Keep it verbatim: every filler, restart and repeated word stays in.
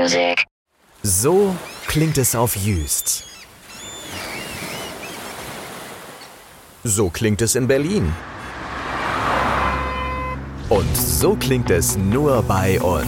Musik. So klingt es auf Jüst. So klingt es in Berlin. Und so klingt es nur bei uns.